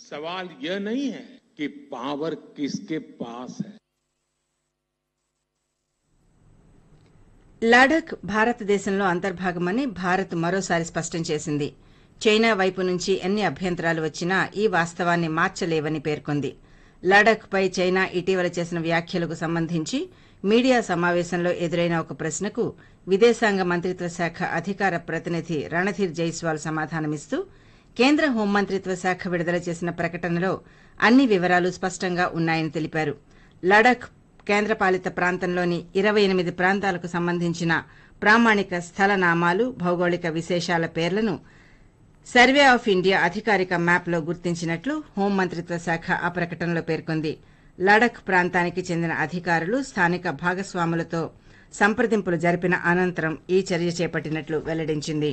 सवाल यह नहीं है कि पावर किसके पास है। లడాఖ్ భారతదేశంలో అంతర్భాగమని భారత్ మరోసారి స్పష్టం చేసింది. చైనా వైపు నుంచి ఎన్ని అభ్యంతరాలు వచ్చినా ఈ వాస్తవాన్ని మార్చలేవని పేర్కొంది. లడాఖ్పై చైనా ఇటీవల చేసిన వ్యాఖ్యలకు సంబంధించి మీడియా సమావేశంలో ఎదురైన ఒక ప్రశ్నకు విదేశాంగ మంత్రిత్వ శాఖ అధికార ప్రతినిధి రణధీర్ జైస్వాల్ సమాధానమిస్తూ కేంద్ర హోంమంత్రిత్వ శాఖ విడుదల చేసిన ప్రకటనలో అన్ని వివరాలు స్పష్టంగా ఉన్నాయని తెలిపారు. లడాఖ్ కేంద్రపాలిత ప్రాంతంలోని 28 ప్రాంతాలకు సంబంధించిన ప్రామాణిక స్థలనామాలు, భౌగోళిక విశేషాల పేర్లను సర్వే ఆఫ్ ఇండియా అధికారిక మ్యాప్లో గుర్తించినట్లు హోంమంత్రిత్వ శాఖ ఆ ప్రకటనలో పేర్కొంది. లడాఖ్ ప్రాంతానికి చెందిన అధికారులు స్థానిక భాగస్వాములతో సంప్రదింపులు జరిపిన అనంతరం ఈ చర్య చేపట్టినట్లు వెల్లడించింది.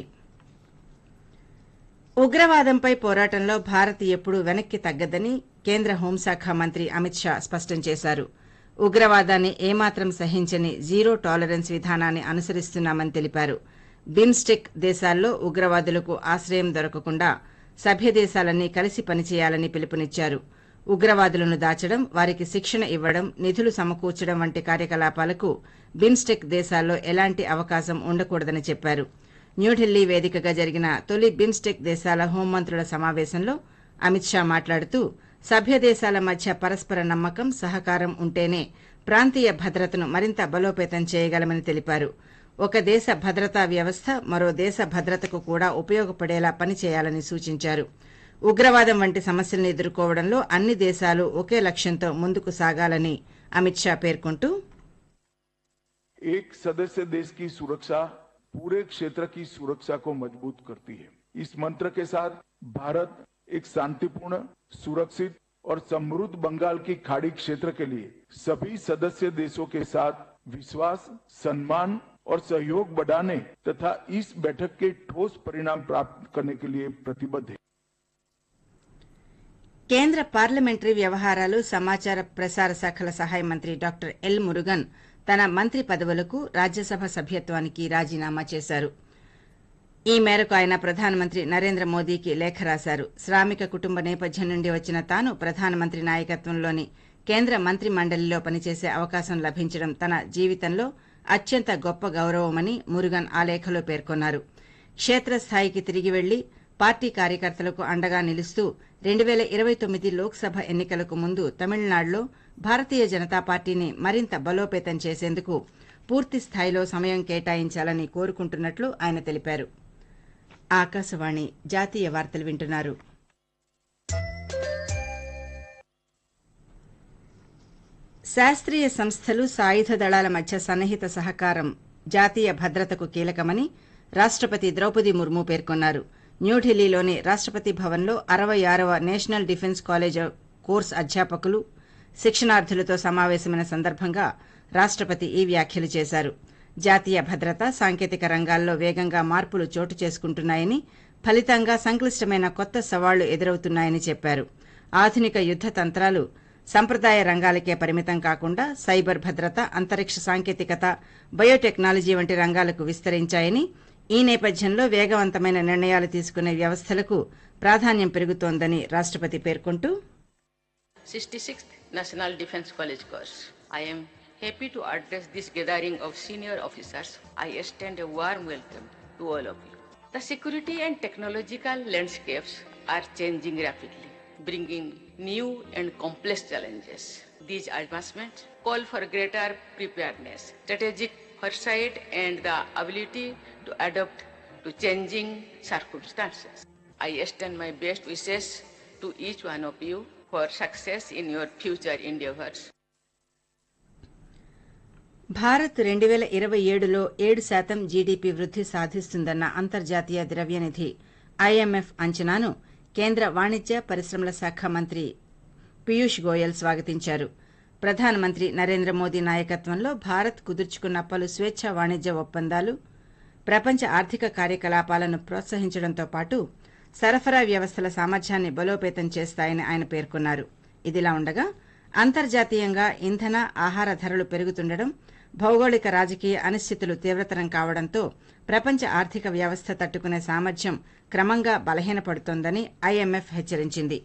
ఉగ్రవాదంపై పోరాటంలో భారత్ ఎప్పుడూ వెనక్కి తగ్గదని కేంద్ర హోంశాఖ మంత్రి అమిత్ షా స్పష్టం చేశారు. ఉగ్రవాదాన్ని ఏమాత్రం సహించని జీరో టాలరెన్స్ విధానాన్ని అనుసరిస్తున్నామని తెలిపారు. బిమ్స్టెక్ దేశాల్లో ఉగ్రవాదులకు ఆశ్రయం దొరకకుండా సభ్య దేశాలన్నీ కలిసి పనిచేయాలని పిలుపునిచ్చారు. ఉగ్రవాదులను దాచడం, వారికి శిక్షణ ఇవ్వడం, నిధులు సమకూర్చడం వంటి కార్యకలాపాలకు బిమ్స్టెక్ దేశాల్లో ఎలాంటి అవకాశం ఉండకూడదని చెప్పారు. న్యూఢిల్లీ వేదికగా జరిగిన తొలి బిమ్స్టెక్ దేశాల హోంమంత్రుల సమావేశంలో అమిత్ షా మాట్లాడుతూ సభ్య దేశాల మధ్య పరస్పర నమ్మకం, సహకారం ఉంటేనే ప్రాంతీయ భద్రతను మరింత బలోపేతం చేయగలమని తెలిపారు. ఒక దేశ భద్రతా వ్యవస్థ మరో దేశ భద్రతకు కూడా ఉపయోగపడేలా పనిచేయాలని సూచించారు. ఉగ్రవాదం వంటి సమస్యలను ఎదుర్కోవడంలో అన్ని దేశాలు ఒకే లక్ష్యంతో ముందుకు సాగాలని అమిత్ షా పేర్కొంటూ एक सदस्य देश की सुरक्षा पूरे क्षेत्र की सुरक्षा को मजबूत करती है। इस मंत्र के साथ भारत एक शांतिपूर्ण, सुरक्षित और समृद्ध बंगाल की खाड़ी क्षेत्र के लिए सभी सदस्य देशों के साथ विश्वास, सम्मान और सहयोग बढ़ाने तथा इस बैठक के ठोस परिणाम प्राप्त करने के लिए प्रतिबद्ध है। కేంద్ర పార్లమెంటరీ వ్యవహారాలు, సమాచార ప్రసార శాఖల సహాయ మంత్రి డాక్టర్ ఎల్ మురుగన్ తన మంత్రి పదవులకు రాజ్యసభ సభ్యత్వానికి రాజీనామా చేశారు. ఈ మేరకు ఆయన ప్రధానమంత్రి నరేంద్ర మోదీకి లేఖ రాశారు. శ్రామిక కుటుంబ నేపథ్యం నుండి వచ్చిన తాను ప్రధానమంత్రి నాయకత్వంలోని కేంద్ర మంత్రి మండలిలో పనిచేసే అవకాశం లభించడం తన జీవితంలో అత్యంత గొప్ప గౌరవమని మురుగన్ ఆ లేఖలో పేర్కొన్నారు. క్షేత్రస్థాయికి తిరిగి వెళ్లి పార్టీ కార్యకర్తలకు అండగా నిలుస్తూ 2029 లోక్సభ ఎన్నికలకు ముందు తమిళనాడులో భారతీయ జనతా పార్టీని మరింత బలోపేతం చేసేందుకు పూర్తి స్థాయిలో సమయం కేటాయించాలని కోరుకుంటున్నట్లు ఆయన తెలిపారు. ఆకాశవాణి జాతీయ వార్తలు వింటున్నారు. శాస్త్రీయ సంస్థలు, సాయుధ దళాల మధ్య సన్నిహిత సహకారం జాతీయ భద్రతకు కీలకమని రాష్టపతి ద్రౌపది ముర్ము పేర్కొన్నారు. న్యూఢిల్లీలోని రాష్టపతి భవన్లో 66వ నేషనల్ డిఫెన్స్ కాలేజ్ కోర్సు అధ్యాపకులు, శిక్షణార్థులతో సమావేశమైన సందర్భంగా రాష్టపతి ఈ వ్యాఖ్యలు చేశారు. జాతీయ భద్రత, సాంకేతిక రంగాల్లో వేగంగా మార్పులు చోటు చేసుకుంటున్నాయని, ఫలితంగా సంక్లిష్టమైన కొత్త సవాళ్లు ఎదురవుతున్నాయని చెప్పారు. ఆధునిక యుద్ద తంత్రాలు సంప్రదాయ రంగాలకే పరిమితం కాకుండా సైబర్ భద్రత, అంతరిక్ష సాంకేతికత, బయోటెక్నాలజీ వంటి రంగాలకు విస్తరించాయని, ఈ నేపథ్యంలో వేగవంతమైన నిర్ణయాలు తీసుకునే వ్యవస్థలకు ప్రాధాన్యం పెరుగుతోందని రాష్టపతి పేర్కొంటూ 66th National Defence College course. I am happy to address this gathering of senior officers. I extend a warm welcome to all of you. The security and technological landscapes are changing rapidly, bringing new and complex challenges. These advancements call for greater preparedness, strategic foresight, and the ability to adapt to changing circumstances. I extend my best wishes to each one of you for success in your future endeavors. Bharat 2027లో 7% GDP వృద్ధి సాధిస్తుందన్న అంతర్జాతీయ ద్రవ్యనిధి IMF అంచనాను కేంద్ర వాణిజ్య పరిశ్రమల శాఖ మంత్రి పీయూష్ గోయల్ స్వాగతించారు. ప్రధానమంత్రి నరేంద్ర మోదీ నాయకత్వంలో భారత్ కుదుర్చుకున్న పలు స్వేచ్ఛా వాణిజ్య ఒప్పందాలు ప్రపంచ ఆర్థిక కార్యకలాపాలను ప్రోత్సహించడంతో పాటు సరఫరా వ్యవస్థల సామర్థ్యాన్ని బలోపేతం చేస్తాయని ఆయన పేర్కొన్నారు. ఇదిలా ఉండగా అంతర్జాతీయంగా ఇంధన, ఆహార ధరలు పెరుగుతుండడం, భౌగోళిక రాజకీయ అనిశ్చితులు తీవ్రతరం కావడంతో ప్రపంచ ఆర్థిక వ్యవస్థ తట్టుకునే సామర్థ్యం క్రమంగా బలహీనపడుతోందని ఐఎంఎఫ్ హెచ్చరించింది.